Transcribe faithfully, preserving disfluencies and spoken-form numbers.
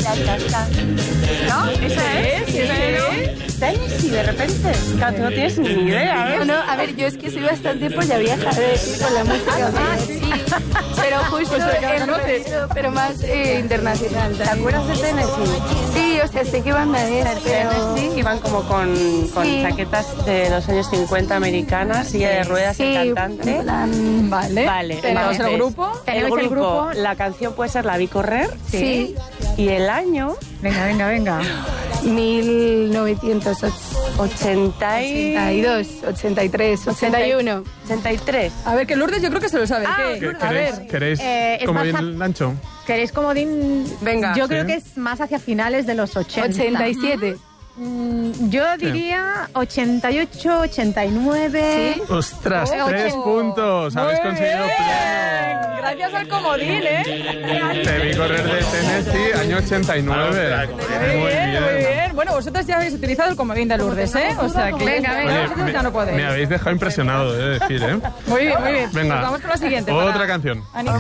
¿No? ¿Esa es? Sí, sí. Tennessee, de repente. Claro, tú no tienes ni idea, ¿eh? No, no, a ver, yo es que soy bastante polla vieja de decir con la música. Ah, sí. Pero justo Pues en claro, rollo, pero más eh, internacional. ¿Te acuerdas de Tennessee? Sí, o sea, sé qué banda es, pero... Tennessee iban como con, con Sí. chaquetas de los años cincuenta americanas, silla de ruedas Sí, y en cantante. plan... Vale. Vale, ¿Tenemos entonces, el grupo? El ¿Tenemos el grupo, grupo? la canción puede ser La vi correr. Sí. Y el año, Venga, venga, venga. mil novecientos ochenta y... ochenta y dos, ochenta y tres, ochenta y uno. ochenta y tres. A ver, que Lourdes yo creo que se lo sabe. Ah, ¿Qué? Lourdes. A ¿Queréis, ver. queréis Eh, es como más bien a- Lancho? ¿Queréis comodín? Venga. Yo Sí. creo que es más hacia finales de los ochenta. ochenta y siete. Mm, Yo diría ochenta y ocho, ochenta y nueve. ¿Sí? ¡Ostras! Oh. ¡Tres puntos! Habéis Muy conseguido bien. pleno. Gracias al comodín, ¿eh? Te vi correr de Tennessee, año ochenta y nueve. Muy bien, muy bien. Bueno, vosotros ya habéis utilizado el comodín de Lourdes, ¿eh? O sea que Venga, venga. Oye, vosotros ya no me, podéis. me habéis dejado impresionado, he de decir, ¿eh? Muy bien, muy bien. Venga, Pues vamos con la siguiente. otra para canción. animar.